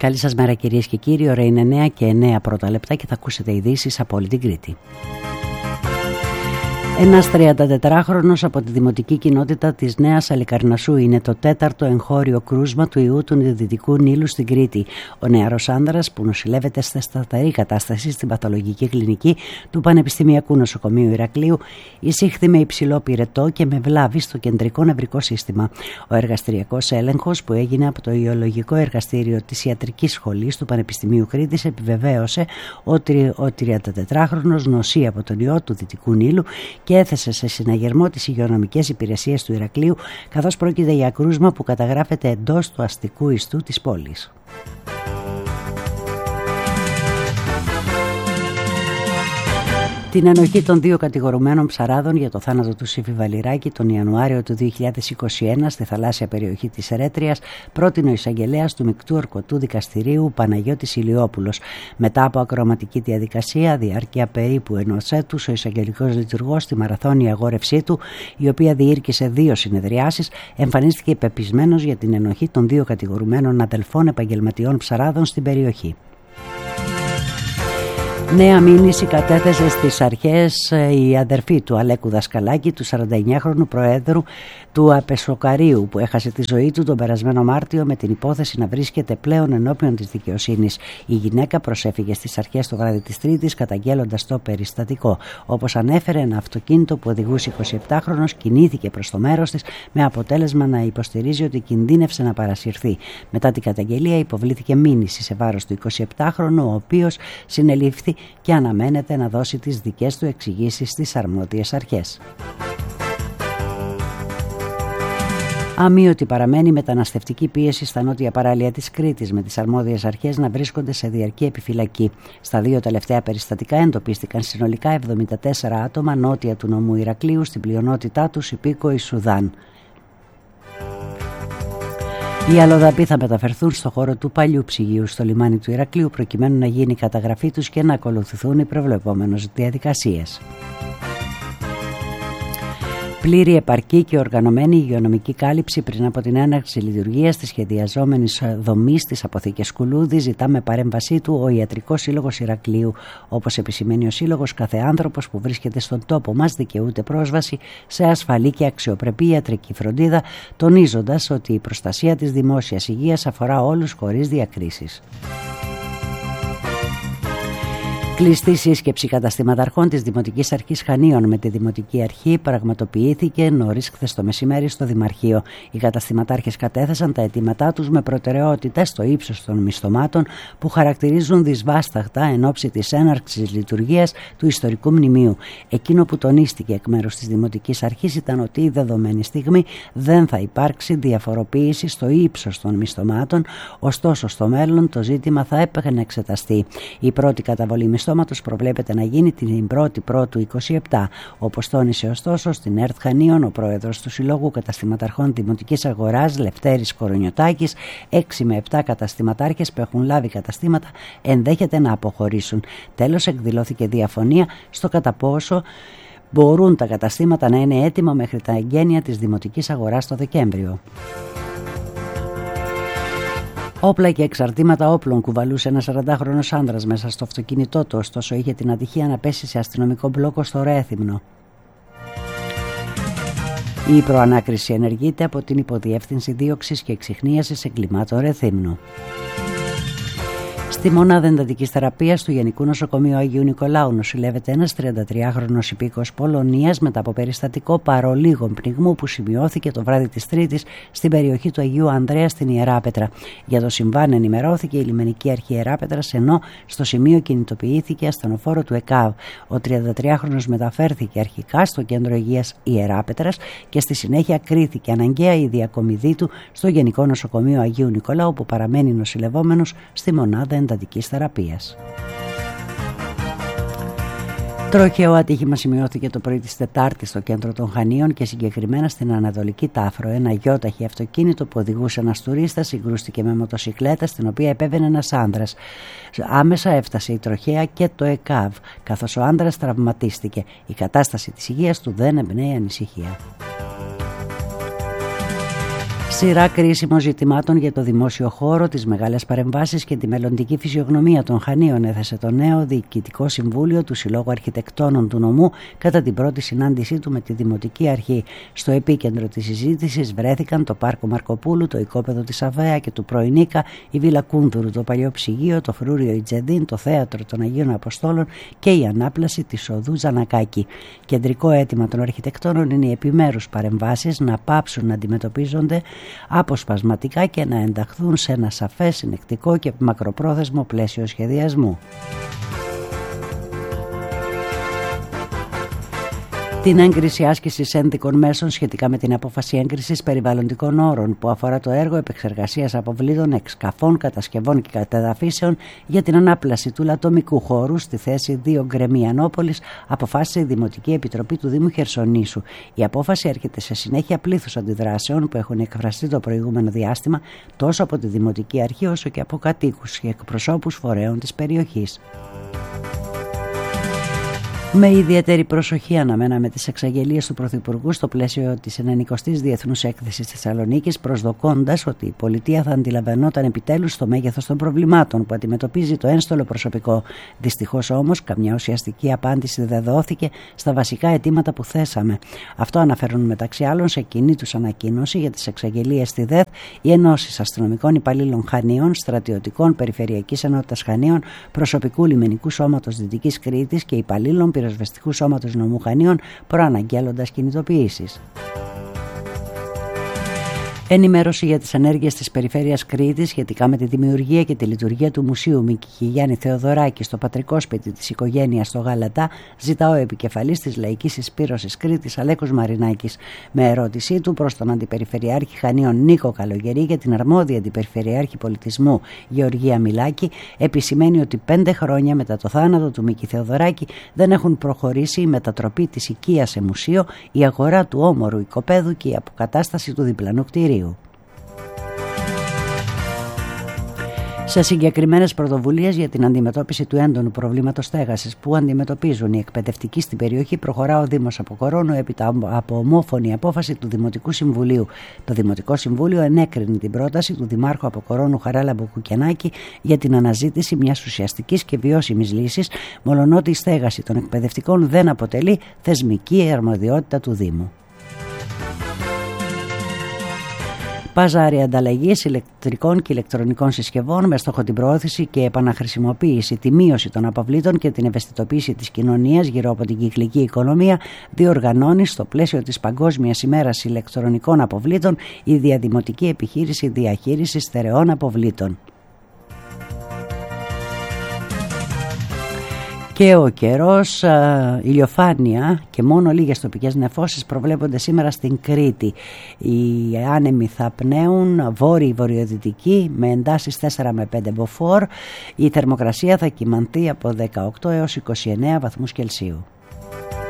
Καλή σας μέρα κυρίες και κύριοι, ώρα είναι 9 και 9 πρώτα λεπτά και θα ακούσετε ειδήσεις από όλη την Κρήτη. Ένας 34χρονος από τη δημοτική κοινότητα της Νέας Αλικαρνασσού είναι το τέταρτο εγχώριο κρούσμα του ιού του Δυτικού Νείλου στην Κρήτη. Ο νεαρός άνδρας που νοσηλεύεται σε σταθερή κατάσταση στην παθολογική κλινική του Πανεπιστημιακού Νοσοκομείου Ηρακλείου εισήχθη με υψηλό πυρετό και με βλάβη στο κεντρικό νευρικό σύστημα. Ο εργαστηριακός έλεγχος που έγινε από το Ιολογικό Εργαστήριο της Ιατρικής Σχολής του Πανεπιστημίου Κρήτης επιβεβαίωσε ότι ο 34χρονος νοσεί από τον ιό του Δυτικού Νείλου και έθεσε σε συναγερμό τις υγειονομικές υπηρεσίες του Ηρακλείου, καθώς πρόκειται για κρούσμα που καταγράφεται εντός του αστικού ιστού της πόλης. Την ενοχή των δύο κατηγορουμένων ψαράδων για το θάνατο του Σύφη Βαλιράκη τον Ιανουάριο του 2021 στη θαλάσσια περιοχή της Ερέτριας πρότεινε ο εισαγγελέας του Μεικτού Ορκωτού Δικαστηρίου Παναγιώτης Ηλιόπουλος. Μετά από ακροαματική διαδικασία, διάρκεια περίπου ενός έτους, ο εισαγγελικός λειτουργός στη μαραθώνια αγόρευσή του, η οποία διήρκησε 2 συνεδριάσεις, εμφανίστηκε πεπισμένος για την ενοχή των δύο κατηγορουμένων αδελφών επαγγελματιών ψαράδων στην περιοχή. Νέα μήνυση κατέθεσε στις αρχές η αδερφή του Αλέκου Δασκαλάκη, του 49χρονου Προέδρου του Απεσοκαρίου, που έχασε τη ζωή του τον περασμένο Μάρτιο με την υπόθεση να βρίσκεται πλέον ενώπιον της δικαιοσύνης. Η γυναίκα προσέφυγε στις αρχές το βράδυ της Τρίτης καταγγέλλοντας το περιστατικό. Όπως ανέφερε, ένα αυτοκίνητο που οδηγούσε 27χρονος κινήθηκε προς το μέρος της με αποτέλεσμα να υποστηρίζει ότι κινδύνευσε να παρασυρθεί. Μετά την καταγγελία υποβλήθηκε μήνυση σε βάρος του 27χρονου, ο οποίος συνελήφθη και αναμένεται να δώσει τις δικές του εξηγήσεις στις αρμόδιες αρχές. Αμείωτη παραμένει η μεταναστευτική πίεση στα νότια παράλια της Κρήτης, με τις αρμόδιες αρχές να βρίσκονται σε διαρκή επιφυλακή. Στα 2 τελευταία περιστατικά εντοπίστηκαν συνολικά 74 άτομα νότια του νομού Ηρακλείου, στην πλειονότητά τους υπήκοοι Σουδάν. Οι αλλοδαποί θα μεταφερθούν στο χώρο του παλιού ψυγείου στο λιμάνι του Ηρακλείου προκειμένου να γίνει η καταγραφή τους και να ακολουθηθούν οι προβλεπόμενες διαδικασίες. Πλήρη, επαρκή και οργανωμένη υγειονομική κάλυψη πριν από την έναρξη λειτουργίας της σχεδιαζόμενης δομής της αποθήκης Κουλούδη ζητά με παρέμβασή του ο Ιατρικός Σύλλογος Ηρακλείου. Όπως επισημαίνει ο Σύλλογος, κάθε άνθρωπος που βρίσκεται στον τόπο μας δικαιούται πρόσβαση σε ασφαλή και αξιοπρεπή ιατρική φροντίδα, τονίζοντας ότι η προστασία της δημόσιας υγείας αφορά όλους χωρίς διακρίσεις. Κλειστή σύσκεψη καταστηματαρχών της Δημοτικής Αρχής Χανίων με τη Δημοτική Αρχή πραγματοποιήθηκε νωρίς χθες το μεσημέρι στο Δημαρχείο. Οι καταστηματάρχες κατέθεσαν τα αιτήματά τους με προτεραιότητα στο ύψος των μισθωμάτων που χαρακτηρίζουν δυσβάσταχτα εν ώψη της έναρξης λειτουργίας του ιστορικού μνημείου. Εκείνο που τονίστηκε εκ μέρους της Δημοτικής Αρχής ήταν ότι η δεδομένη στιγμή δεν θα υπάρξει διαφοροποίηση στο ύψος των μισθωμάτων, ωστόσο στο μέλλον το ζήτημα θα έπρεπε να εξεταστεί. Η πρώτη καταβολή μισθώματος προβλέπεται να γίνει την 1η Πρώτου 27. Όπως τόνισε ωστόσο στην ΕΡΤ Χανίων ο πρόεδρος του Συλλόγου Καταστηματαρχών Δημοτικής Αγοράς Λευτέρης Κορονιωτάκης, 6 με 7 καταστηματάρχες που έχουν λάβει καταστήματα ενδέχεται να αποχωρήσουν. Τέλος, εκδηλώθηκε διαφωνία στο κατά πόσο μπορούν τα καταστήματα να είναι έτοιμα μέχρι τα εγγένεια της Δημοτικής Αγοράς το Δεκέμβριο. Όπλα και εξαρτήματα όπλων κουβαλούσε ένας 40χρονος άνδρας μέσα στο αυτοκίνητό του, ωστόσο είχε την ατυχία να πέσει σε αστυνομικό μπλόκο στο Ρέθυμνο. Η προανάκριση ενεργείται από την Υποδιεύθυνση Δίωξης και Εξιχνίασης Εγκλημάτων Ρεθύμνου. Στη μονάδα εντατικής θεραπείας του Γενικού Νοσοκομείου Αγίου Νικολάου νοσηλεύεται ένας 33χρονος υπήκοος Πολωνίας μετά από περιστατικό παρολίγων πνιγμού που σημειώθηκε το βράδυ της Τρίτης στην περιοχή του Αγίου Ανδρέα στην Ιεράπετρα. Για το συμβάν ενημερώθηκε η Λιμενική Αρχή Ιεράπετρας, ενώ στο σημείο κινητοποιήθηκε ασθενοφόρο του ΕΚΑΒ. Ο 33χρονος μεταφέρθηκε αρχικά στο Κέντρο Υγείας Ιεράπετρας και στη συνέχεια κρίθηκε αναγκαία η διακομιδή του στο Γενικό Νοσοκομείο Αγίου Νικολάου, που παραμένει νοσηλευόμενος στη μονάδα εντατικής θεραπείας. Τροχαίο ατύχημα σημειώθηκε το πρωί της Τετάρτης στο κέντρο των Χανίων και συγκεκριμένα στην Ανατολική Τάφρο. Ένα γιόταχη αυτοκίνητο που οδηγούσε ένας τουρίστας συγκρούστηκε με μοτοσικλέτα στην οποία επέβαινε ένας άνδρας. Άμεσα έφτασε η τροχαία και το ΕΚΑΒ, καθώς ο άνδρας τραυματίστηκε. Η κατάσταση της υγείας του δεν εμπνέει ανησυχία. Σειρά κρίσιμων ζητημάτων για το δημόσιο χώρο, τις μεγάλες παρεμβάσεις και τη μελλοντική φυσιογνωμία των Χανίων έθεσε το νέο Διοικητικό Συμβούλιο του Συλλόγου Αρχιτεκτόνων του Νομού κατά την πρώτη συνάντησή του με τη Δημοτική Αρχή. Στο επίκεντρο της συζήτησης βρέθηκαν το Πάρκο Μαρκοπούλου, το οικόπεδο της Αβαία και του Πρωινίκα, η Βίλα Κούνδουρου, το παλιό ψυγείο, το φρούριο Ιτζεντίν, το θέατρο των Αγίων Αποστόλων και η ανάπλαση της οδού Ζανακάκη. Κεντρικό αίτημα των αρχιτεκτόνων είναι οι επιμέρους παρεμβάσεις να πάψουν να αντιμετωπίζονται αποσπασματικά και να ενταχθούν σε ένα σαφές, συνεκτικό και μακροπρόθεσμο πλαίσιο σχεδιασμού. Την έγκριση άσκησης ένδικων μέσων σχετικά με την απόφαση έγκρισης περιβαλλοντικών όρων που αφορά το έργο επεξεργασίας αποβλήτων, εξκαφών, κατασκευών και κατεδαφίσεων για την ανάπλαση του λατομικού χώρου στη θέση 2 Γκρεμιανόπολης, αποφάσισε η Δημοτική Επιτροπή του Δήμου Χερσονήσου. Η απόφαση έρχεται σε συνέχεια πλήθους αντιδράσεων που έχουν εκφραστεί το προηγούμενο διάστημα τόσο από τη Δημοτική Αρχή όσο και από κατοίκους και εκπροσώπους φορέων της περιοχής. Με ιδιαίτερη προσοχή αναμέναμε τις εξαγγελίες του Πρωθυπουργού στο πλαίσιο της 90ης Διεθνούς Έκθεσης Θεσσαλονίκης, προσδοκώντας ότι η πολιτεία θα αντιλαμβανόταν επιτέλους το μέγεθος των προβλημάτων που αντιμετωπίζει το ένστολο προσωπικό. Δυστυχώς όμως, καμιά ουσιαστική απάντηση δεν δόθηκε στα βασικά αιτήματα που θέσαμε. Αυτό αναφέρουν μεταξύ άλλων σε κοινή τους ανακοίνωση για τις εξαγγελίες στη ΔΕΘ οι ενώσεις αστυνομικών υπαλλήλων Χανίων, στρατιωτικών Περιφερειακής Ενότητας Χανίων, προσωπικού λιμενικού σώματος Δυτικής Κρήτης και υπαλλήλων πυροσβεστικού σώματος Νομού Χανίων, προαναγγέλλοντας κινητοποιήσεις. Ενημέρωση για τις ενέργειες της Περιφέρειας Κρήτης σχετικά με τη δημιουργία και τη λειτουργία του Μουσείου Μικηγιάννη Θεοδωράκη στο πατρικό σπίτι της οικογένειας στο Γάλατα, ζητά ο επικεφαλής της Λαϊκής Εισπύρωσης Κρήτης Αλέκος Μαρινάκης. Με ερώτησή του προς τον Αντιπεριφερειάρχη Χανίων Νίκο Καλογερή και την αρμόδια Αντιπεριφερειάρχη Πολιτισμού Γεωργία Μιλάκη, επισημαίνει ότι 5 χρόνια μετά το θάνατο του Μίκη Θεοδωράκη δεν έχουν προχωρήσει η μετατροπή της οικίας σε μουσείο, η αγορά του όμορου οικοπαίδου και η αποκατάσταση του διπλανού κτηρίου. Σε συγκεκριμένες πρωτοβουλίες για την αντιμετώπιση του έντονου προβλήματος στέγασης που αντιμετωπίζουν οι εκπαιδευτικοί στην περιοχή, προχωρά ο Δήμος Αποκορώνου έπειτα από ομόφωνη απόφαση του Δημοτικού Συμβουλίου. Το Δημοτικό Συμβούλιο ενέκρινε την πρόταση του Δημάρχου Αποκορώνου Χαράλαμπου Κουκενάκη για την αναζήτηση μιας ουσιαστικής και βιώσιμης λύσης, μολονότι η στέγαση των εκπαιδευτικών δεν αποτελεί θεσμική αρμοδιότητα του Δήμου. Παζάρι ανταλλαγής ηλεκτρικών και ηλεκτρονικών συσκευών με στόχο την προώθηση και επαναχρησιμοποίηση, τη μείωση των αποβλήτων και την ευαισθητοποίηση της κοινωνίας γύρω από την κυκλική οικονομία διοργανώνει στο πλαίσιο της Παγκόσμιας ημέρας ηλεκτρονικών αποβλήτων η διαδημοτική επιχείρηση διαχείρισης στερεών αποβλήτων. Και ο καιρός, ηλιοφάνεια και μόνο λίγες τοπικές νεφώσεις προβλέπονται σήμερα στην Κρήτη. Οι άνεμοι θα πνέουν βόρειο-βορειοδυτικοί με εντάσεις 4 με 5 μποφόρ. Η θερμοκρασία θα κυμανθεί από 18 έως 29 βαθμούς Κελσίου.